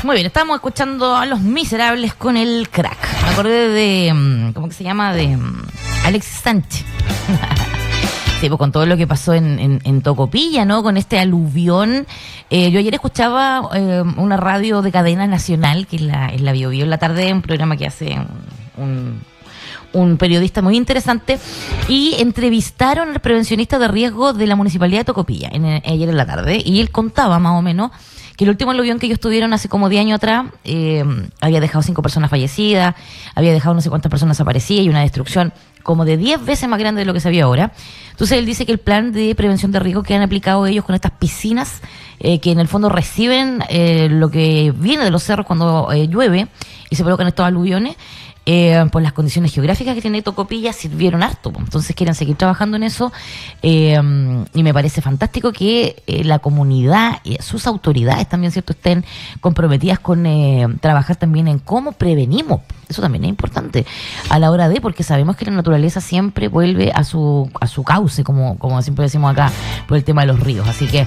Muy bien, estábamos escuchando a Los Miserables con el crack. Me acordé de, ¿cómo que se llama? De Alexis Sánchez. Sí, pues con todo lo que pasó en Tocopilla, ¿no? Con este aluvión. Yo ayer escuchaba una radio de cadena nacional, que es la Bio Bio en la tarde, un programa que hace un periodista muy interesante, y entrevistaron al prevencionista de riesgo de la Municipalidad de Tocopilla ayer en la tarde, y él contaba más o menos que el último aluvión que ellos tuvieron hace como 10 años atrás había dejado 5 personas fallecidas, había dejado no sé cuántas personas desaparecidas y una destrucción como de 10 veces más grande de lo que se vio ahora. Entonces él dice que el plan de prevención de riesgo que han aplicado ellos con estas piscinas, que en el fondo reciben lo que viene de los cerros cuando llueve y se provocan estos aluviones, por las condiciones geográficas que tiene Tocopilla, sirvieron harto. Entonces quieren seguir trabajando en eso, y me parece fantástico que la comunidad y sus autoridades también, ¿cierto?, estén comprometidas con trabajar también en cómo prevenimos. Eso también es importante a la hora de, porque sabemos que la naturaleza siempre vuelve a su cauce, como siempre decimos acá, por el tema de los ríos. Así que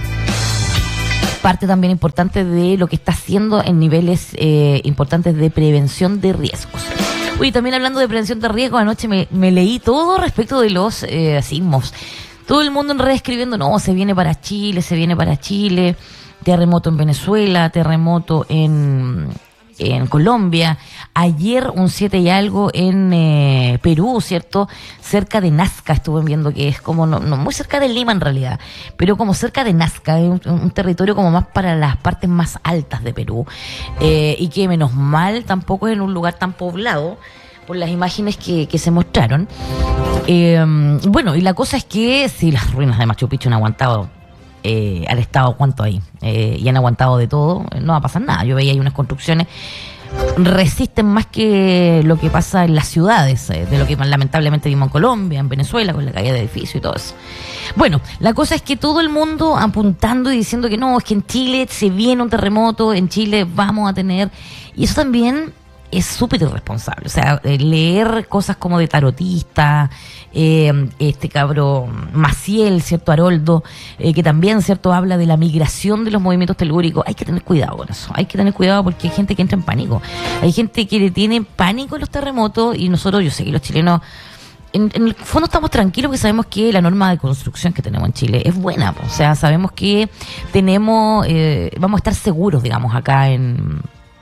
parte también importante de lo que está haciendo en niveles importantes de prevención de riesgos. Uy, también hablando de prevención de riesgo, anoche me leí todo respecto de los sismos. Todo el mundo en redes escribiendo, no, se viene para Chile, terremoto en Venezuela, terremoto en Colombia, ayer un 7 y algo en Perú, ¿cierto? Cerca de Nazca, estuve viendo que es como, no muy cerca de Lima en realidad, pero como cerca de Nazca, es un territorio como más para las partes más altas de Perú, y que menos mal tampoco es en un lugar tan poblado, por las imágenes que se mostraron. Bueno, y la cosa es que si las ruinas de Machu Picchu han aguantado al estado, ¿cuánto hay? Y han aguantado de todo, no va a pasar nada. Yo veía ahí unas construcciones, resisten más que lo que pasa en las ciudades, de lo que lamentablemente vimos en Colombia, en Venezuela, con la caída de edificios y todo eso. Bueno, la cosa es que todo el mundo apuntando y diciendo que no, es que en Chile se viene un terremoto, en Chile vamos a tener, y eso también es súper irresponsable. O sea, leer cosas como de tarotista, este cabro Maciel, ¿cierto? Haroldo, que también, ¿cierto?, habla de la migración de los movimientos telúricos. Hay que tener cuidado con eso. Hay que tener cuidado porque hay gente que entra en pánico. Hay gente que le tiene pánico a los terremotos, y nosotros, yo sé que los chilenos, en el fondo estamos tranquilos porque sabemos que la norma de construcción que tenemos en Chile es buena. O sea, sabemos que tenemos, vamos a estar seguros, digamos, acá en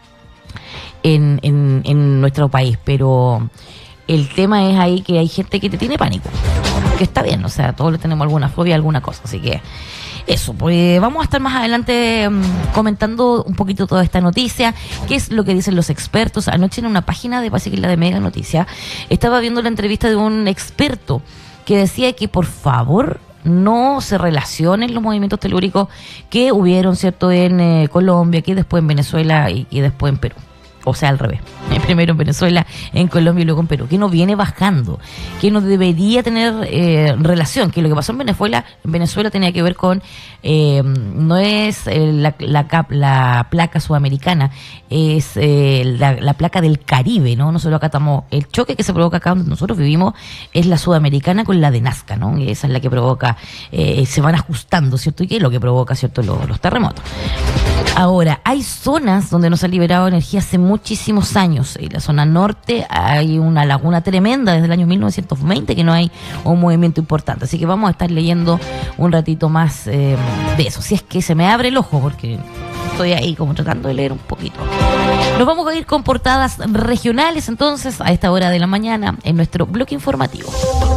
nuestro país, pero el tema es ahí que hay gente que te tiene pánico, que está bien, o sea, todos le tenemos alguna fobia, alguna cosa, así que eso, pues vamos a estar más adelante comentando un poquito toda esta noticia, qué es lo que dicen los expertos. Anoche en una página de, parece que es la de Mega Noticias, estaba viendo la entrevista de un experto que decía que por favor no se relacionen los movimientos telúricos que hubieron, ¿cierto?, en Colombia, que después en Venezuela y después en Perú. O sea, al revés. Primero en Venezuela, en Colombia y luego en Perú. Que no viene bajando. Que no debería tener relación. Que lo que pasó en Venezuela tenía que ver con... no es la placa sudamericana, es la placa del Caribe, ¿no? Nosotros acá estamos... El choque que se provoca acá donde nosotros vivimos es la sudamericana con la de Nazca, ¿no? Y esa es la que provoca... se van ajustando, ¿cierto? Y que es lo que provoca, ¿cierto?, los terremotos. Ahora, hay zonas donde no se ha liberado energía hace muchísimos años. En la zona norte hay una laguna tremenda desde el año 1920 que no hay un movimiento importante. Así que vamos a estar leyendo un ratito más de eso. Si es que se me abre el ojo, porque estoy ahí como tratando de leer un poquito. Nos vamos a ir con portadas regionales entonces a esta hora de la mañana en nuestro bloque informativo.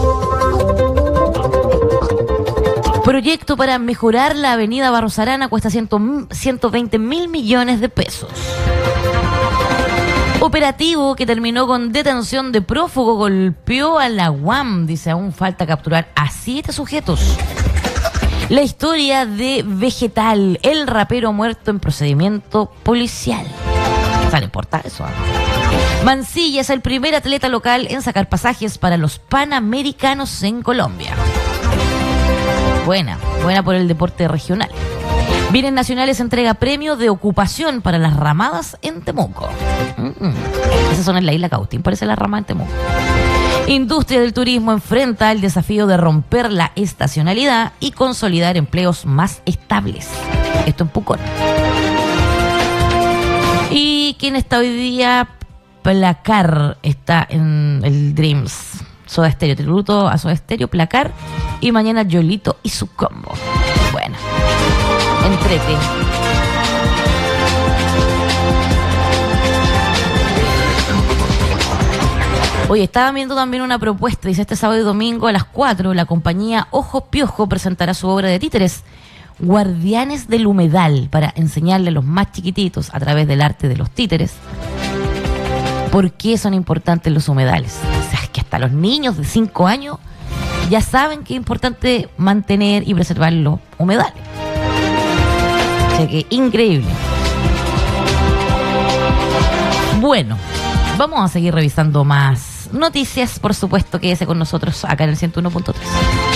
Proyecto para mejorar la avenida Barros Arana cuesta 120 mil millones de pesos. Operativo que terminó con detención de prófugo golpeó a la UAM. Dice, aún falta capturar a 7 sujetos. La historia de Vegetal, el rapero muerto en procedimiento policial. Sale en portada eso. Mansilla es el primer atleta local en sacar pasajes para los Panamericanos en Colombia. Buena por el deporte regional. Bienes Nacionales entrega premio de ocupación para las ramadas en Temuco. Esas son en la isla Cautín, parece la ramada en Temuco. Industria del turismo enfrenta el desafío de romper la estacionalidad y consolidar empleos más estables. Esto en Pucón. ¿Y quién está hoy día? Placar está en el Dreams. Soda Stereo, tributo a Soda Stereo, Placar. Y mañana Yolito y su combo. Bueno, entrete. Oye, estaba viendo también una propuesta. Dice: este sábado y domingo a las 4 la compañía Ojo Piojo presentará su obra de títeres, Guardianes del Humedal, para enseñarle a los más chiquititos, a través del arte de los títeres, por qué son importantes los humedales. O sea, es que hasta los niños de 5 años ya saben que es importante mantener y preservar los humedales. O sea que increíble. Bueno, vamos a seguir revisando más noticias. Por supuesto, quédese con nosotros acá en el 101.3.